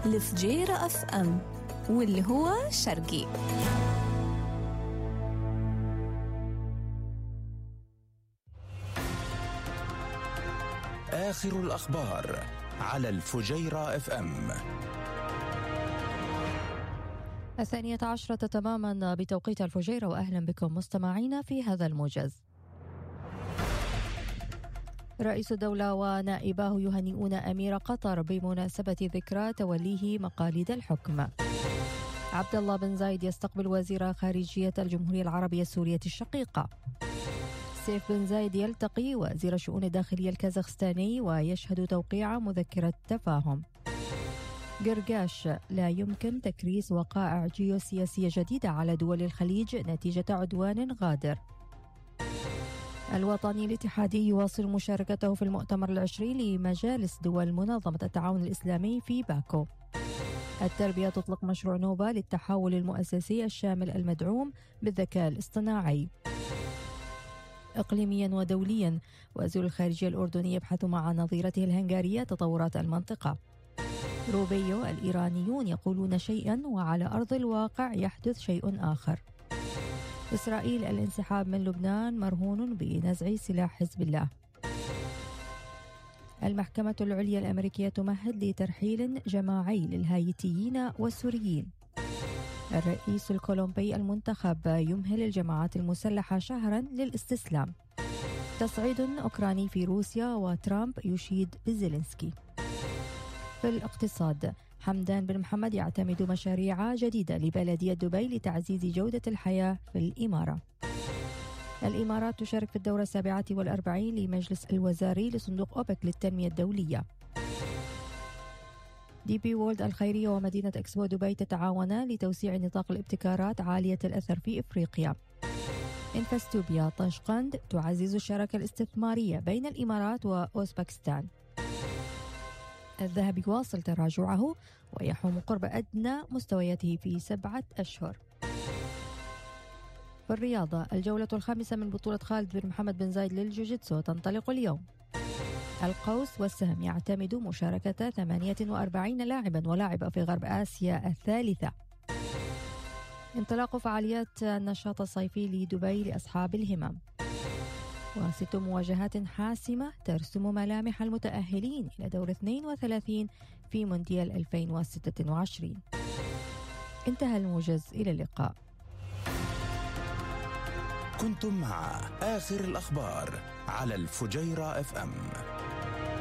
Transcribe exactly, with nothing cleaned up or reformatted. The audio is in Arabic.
الفجيرة أف أم، واللي هو شرقي. آخر الأخبار على الفجيرة أف أم. الثانية عشرة تماما بتوقيت الفجيرة، وأهلا بكم مستمعين في هذا الموجز. رئيس الدولة ونائباه يهنئون أمير قطر بمناسبة ذكرى توليه مقاليد الحكم. عبد الله بن زايد يستقبل وزير خارجية الجمهورية العربية السورية الشقيقة. سيف بن زايد يلتقي وزير الشؤون الداخلية الكازاخستاني ويشهد توقيع مذكرة تفاهم. قرقاش: لا يمكن تكريس وقائع جيوسياسية جديدة على دول الخليج نتيجة عدوان غادر. الوطني الاتحادي يواصل مشاركته في المؤتمر العشرين لمجالس دول منظمة التعاون الإسلامي في باكو. التربية تطلق مشروع نوبا للتحول المؤسسي الشامل المدعوم بالذكاء الاصطناعي. إقليميا ودوليا، وزير الخارجية الأردني يبحث مع نظيرته الهنغارية تطورات المنطقة. روبيو: الإيرانيون يقولون شيئا وعلى أرض الواقع يحدث شيء آخر. إسرائيل: الانسحاب من لبنان مرهون بنزع سلاح حزب الله. المحكمة العليا الأمريكية تمهد لترحيل جماعي للهايتيين والسوريين. الرئيس الكولومبي المنتخب يمهل الجماعات المسلحة شهرا للاستسلام. تصعيد أوكراني في روسيا وترامب يشيد بزيلينسكي. في الاقتصاد، حمدان بن محمد يعتمد مشاريع جديدة لبلدية دبي لتعزيز جودة الحياة في الإمارة. الإمارات تشارك في الدورة السابعة والأربعين لمجلس الوزاري لصندوق أوبك للتنمية الدولية. دي بي وورلد الخيرية ومدينة إكسبو دبي تتعاونان لتوسيع نطاق الابتكارات عالية الأثر في إفريقيا. إنفستوبيا: طشقند تعزز الشراكة الاستثمارية بين الإمارات وأوزبكستان. الذهب يواصل تراجعه ويحوم قرب أدنى مستوياته في سبعة أشهر. في الرياضة، الجولة الخامسة من بطولة خالد بن محمد بن زايد للجوجيتسو تنطلق اليوم. القوس والسهم يعتمد مشاركة ثمانية وأربعين لاعبا ولاعبة في غرب آسيا الثالثة. انطلاق فعاليات النشاط الصيفي لدبي لأصحاب الهمم. وست مواجهات حاسمة ترسم ملامح المتأهلين إلى دور اثنين وثلاثين في مونديال ألفين وستة وعشرين. انتهى الموجز، إلى اللقاء. كنتم مع آخر الأخبار على الفجيرة أف أم.